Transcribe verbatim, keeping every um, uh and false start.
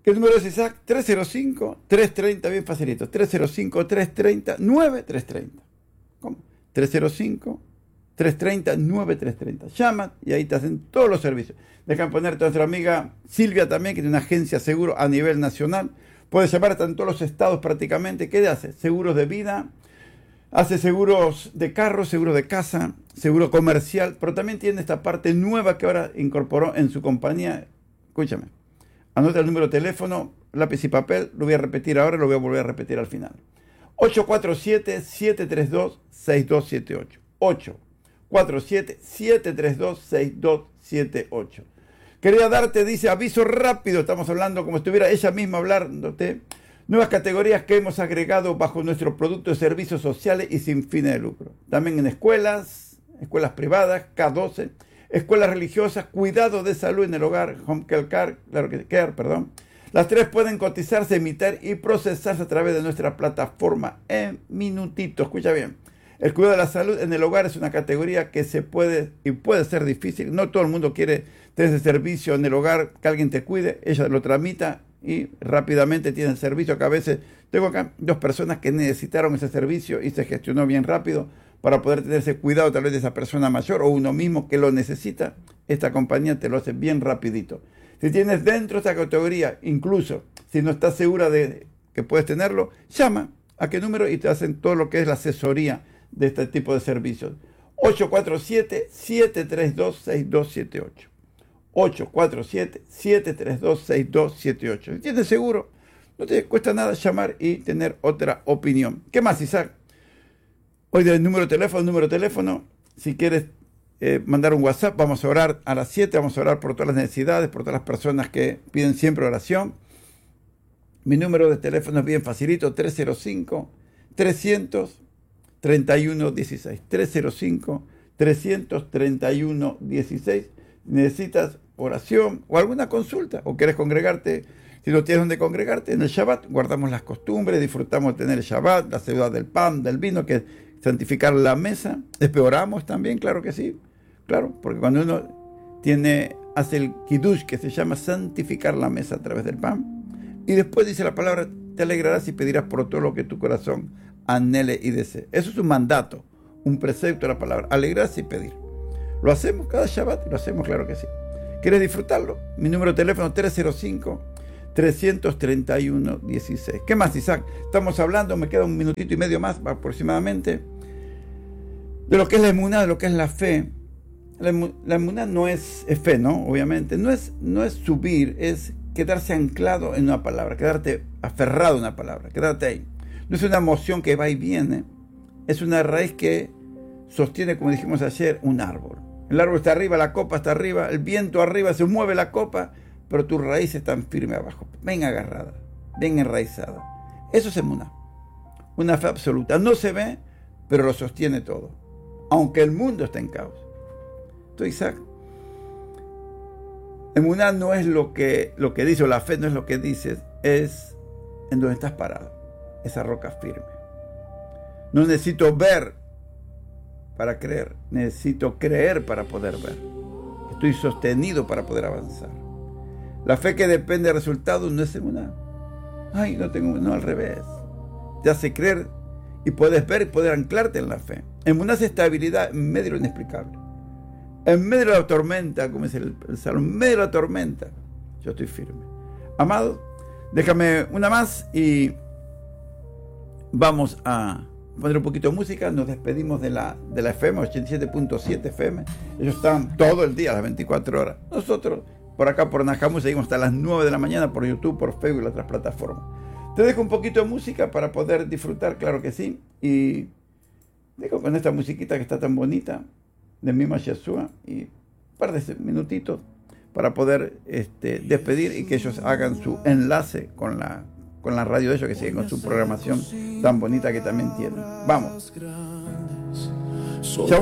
¿Qué número es, Isaac? tres cero cinco, tres tres cero, bien facilito. tres cero cinco, tres tres cero, nueve tres tres cero. ¿Cómo? tres cero cinco, tres tres cero, nueve tres tres cero. Llaman y ahí te hacen todos los servicios. Dejan ponerte a nuestra amiga Silvia también, que tiene una agencia de seguro a nivel nacional. Puedes llamar hasta en todos los estados prácticamente. ¿Qué hace? Seguros de vida, hace seguros de carro, seguro de casa, seguro comercial, pero también tiene esta parte nueva que ahora incorporó en su compañía. Escúchame. Anota el número de teléfono, lápiz y papel, lo voy a repetir ahora y lo voy a volver a repetir al final. ocho cuatro siete, siete tres dos, seis dos siete ocho. ocho cuatro siete, siete tres dos, seis dos siete ocho. Quería darte, dice, aviso rápido, estamos hablando como si estuviera ella misma hablándote. Nuevas categorías que hemos agregado bajo nuestro producto de servicios sociales y sin fines de lucro. También en escuelas, escuelas privadas, K doce, escuelas religiosas, cuidado de salud en el hogar, home care, claro que care, perdón. Las tres pueden cotizarse, emitir y procesarse a través de nuestra plataforma en minutitos. Escucha bien. El cuidado de la salud en el hogar es una categoría que se puede y puede ser difícil. No todo el mundo quiere tener ese servicio en el hogar, que alguien te cuide. Ella lo tramita y rápidamente tiene el servicio, que a veces tengo acá dos personas que necesitaron ese servicio y se gestionó bien rápido para poder tener ese cuidado tal vez de esa persona mayor o uno mismo que lo necesita. Esta compañía te lo hace bien rapidito. Si tienes dentro de esta categoría, incluso si no estás segura de que puedes tenerlo, llama a qué número y te hacen todo lo que es la asesoría de este tipo de servicios. ocho cuatro siete, siete tres dos, seis dos siete ocho. ocho cuatro siete, siete tres dos, seis dos siete ocho. Si tienes seguro, no te cuesta nada llamar y tener otra opinión. ¿Qué más, Isaac? Hoy del número de teléfono, número de teléfono, si quieres eh, mandar un WhatsApp, vamos a orar a las siete, vamos a orar por todas las necesidades, por todas las personas que piden siempre oración. Mi número de teléfono es bien facilito, tres cero cinco, trescientos, treinta y uno dieciséis. tres cero cinco, trescientos, treinta y uno dieciséis. Necesitas oración o alguna consulta, o quieres congregarte, si no tienes donde congregarte, en el Shabbat guardamos las costumbres, disfrutamos de tener el Shabbat, la ciudad del pan, del vino, que es santificar la mesa. Después oramos también, claro que sí, claro, porque cuando uno tiene, hace el kiddush, que se llama santificar la mesa a través del pan, y después dice la palabra, te alegrarás y pedirás por todo lo que tu corazón anhele y desee. Eso es un mandato, un precepto de la palabra, alegrarse y pedir. Lo hacemos cada Shabbat, lo hacemos, claro que sí. ¿Quieres disfrutarlo? Mi número de teléfono tres cero cinco, trescientos treinta y uno dieciséis. ¿Qué más, Isaac? Estamos hablando, me queda un minutito y medio más aproximadamente, de lo que es la emuná, de lo que es la fe. La, la emuná no es, es fe, ¿no? Obviamente. No es, no es subir, es quedarse anclado en una palabra, quedarte aferrado a una palabra, quedarte ahí. No es una emoción que va y viene, es una raíz que sostiene, como dijimos ayer, un árbol. El árbol está arriba, la copa está arriba, el viento arriba, se mueve la copa, pero tus raíces están firmes abajo, bien agarradas, bien enraizadas. Eso es emuná, una fe absoluta. No se ve, pero lo sostiene todo, aunque el mundo está en caos. Entonces, Isaac, emuná no es lo que, lo que dice, o la fe no es lo que dices, es en donde estás parado, esa roca firme. No necesito ver para creer, necesito creer para poder ver. Estoy sostenido para poder avanzar. La fe que depende del resultado no es emuná. Ay, no tengo, no, al revés. Te hace creer y puedes ver y poder anclarte en la fe. Emuná es estabilidad en medio de lo inexplicable. En medio de la tormenta, como dice el, el Salmo, en medio de la tormenta, yo estoy firme. Amado, déjame una más y vamos a poner un poquito de música. Nos despedimos de la, de la F M, ochenta y siete punto siete F M. Ellos están todo el día, las veinticuatro horas. Nosotros, por acá, por Najamu, seguimos hasta las nueve de la mañana por YouTube, por Facebook y las otras plataformas. Te dejo un poquito de música para poder disfrutar, claro que sí. Y dejo con esta musiquita que está tan bonita, de Mima Yeshua, y un par de minutitos para poder este, despedir y que ellos hagan su enlace con la, con la radio de ellos, que siguen con su programación tan bonita que también tienen. Vamos. Chao.